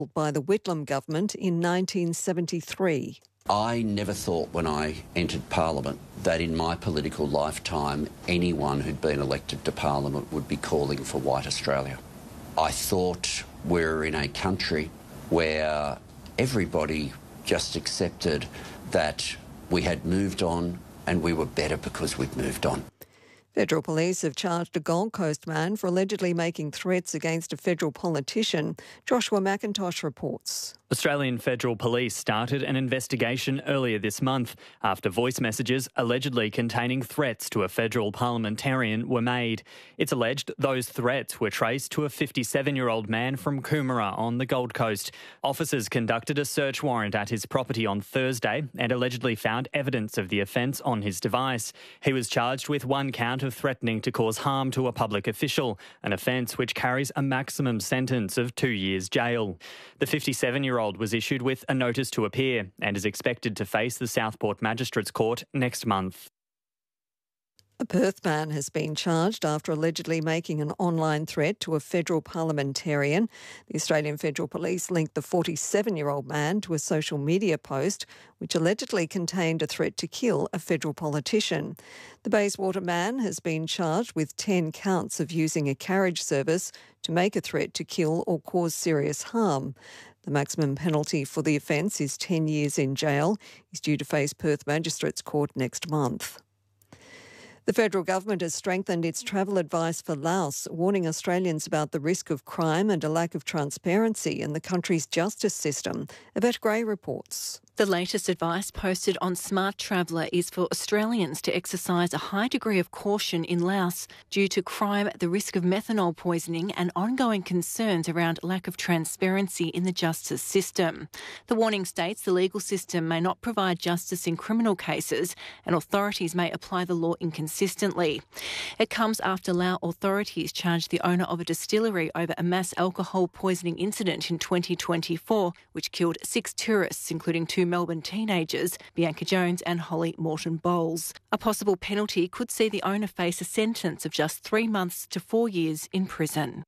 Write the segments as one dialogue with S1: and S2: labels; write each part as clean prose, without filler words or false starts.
S1: by the Whitlam government in 1973.
S2: I never thought when I entered Parliament that in my political lifetime anyone who'd been elected to Parliament would be calling for white Australia. I thought we're in a country where everybody just accepted that we had moved on and we were better because we'd moved on.
S1: Federal police have charged a Gold Coast man for allegedly making threats against a federal politician. Joshua McIntosh reports.
S3: Australian Federal Police started an investigation earlier this month after voice messages allegedly containing threats to a federal parliamentarian were made. It's alleged those threats were traced to a 57-year-old man from Coomera on the Gold Coast. Officers conducted a search warrant at his property on Thursday and allegedly found evidence of the offence on his device. He was charged with one count of threatening to cause harm to a public official, an offence which carries a maximum sentence of 2 years jail. The 57-year-old was issued with a notice to appear and is expected to face the Southport Magistrates Court next month.
S1: A Perth man has been charged after allegedly making an online threat to a federal parliamentarian. The Australian Federal Police linked the 47-year-old man to a social media post which allegedly contained a threat to kill a federal politician. The Bayswater man has been charged with 10 counts of using a carriage service to make a threat to kill or cause serious harm. The maximum penalty for the offence is 10 years in jail. He's due to face Perth Magistrates Court next month. The federal government has strengthened its travel advice for Laos, warning Australians about the risk of crime and a lack of transparency in the country's justice system. Yvette Gray reports.
S4: The latest advice posted on Smart Traveller is for Australians to exercise a high degree of caution in Laos due to crime, the risk of methanol poisoning and ongoing concerns around lack of transparency in the justice system. The warning states the legal system may not provide justice in criminal cases and authorities may apply the law inconsistently. It comes after Lao authorities charged the owner of a distillery over a mass alcohol poisoning incident in 2024, which killed 6 tourists, including 2 Melbourne teenagers, Bianca Jones and Holly Morton Bowles. A possible penalty could see the owner face a sentence of just 3 months to 4 years in prison.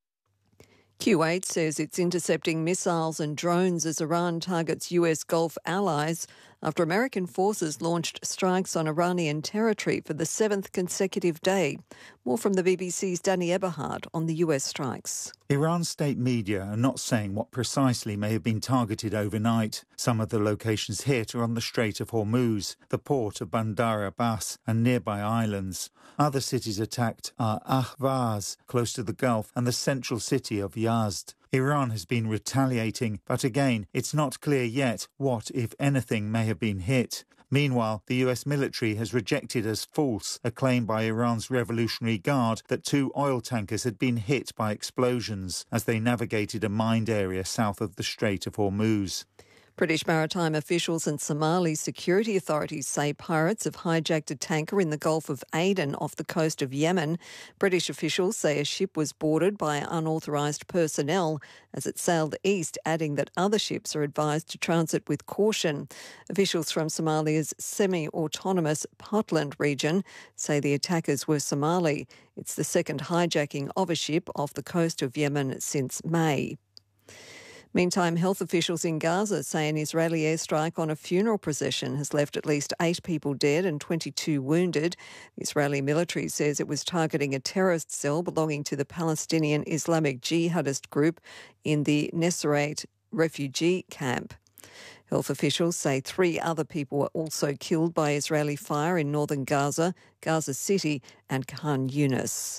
S1: Kuwait says it's intercepting missiles and drones as Iran targets US Gulf allies after American forces launched strikes on Iranian territory for the 7th consecutive day. More from the BBC's Danny Eberhard on the US strikes.
S5: Iran's state media are not saying what precisely may have been targeted overnight. Some of the locations hit are on the Strait of Hormuz, the port of Bandar Abbas and nearby islands. Other cities attacked are Ahvaz, close to the Gulf, and the central city of Yazd. Iran has been retaliating, but again, it's not clear yet what, if anything, may have been hit. Meanwhile, the US military has rejected as false a claim by Iran's Revolutionary Guard that 2 oil tankers had been hit by explosions as they navigated a mined area south of the Strait of Hormuz.
S1: British maritime officials and Somali security authorities say pirates have hijacked a tanker in the Gulf of Aden off the coast of Yemen. British officials say a ship was boarded by unauthorised personnel as it sailed east, adding that other ships are advised to transit with caution. Officials from Somalia's semi-autonomous Puntland region say the attackers were Somali. It's the second hijacking of a ship off the coast of Yemen since May. Meantime, health officials in Gaza say an Israeli airstrike on a funeral procession has left at least 8 people dead and 22 wounded. The Israeli military says it was targeting a terrorist cell belonging to the Palestinian Islamic jihadist group in the Nuseirat refugee camp. Health officials say 3 other people were also killed by Israeli fire in northern Gaza, Gaza City and Khan Yunis.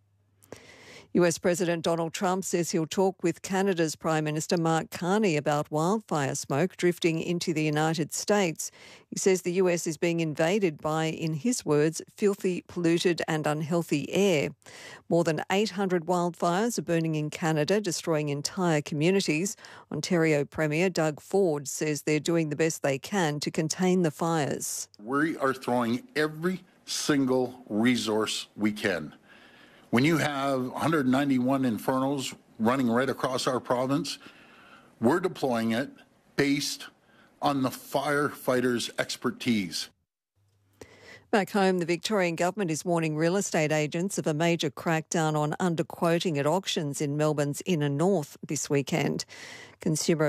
S1: US President Donald Trump says he'll talk with Canada's Prime Minister Mark Carney about wildfire smoke drifting into the United States. He says the US is being invaded by, in his words, filthy, polluted and unhealthy air. More than 800 wildfires are burning in Canada, destroying entire communities. Ontario Premier Doug Ford says they're doing the best they can to contain the fires.
S6: We are throwing every single resource we can. When you have 191 infernos running right across our province, we're deploying it based on the firefighters' expertise.
S1: Back home, the Victorian government is warning real estate agents of a major crackdown on underquoting at auctions in Melbourne's inner north this weekend. Consumer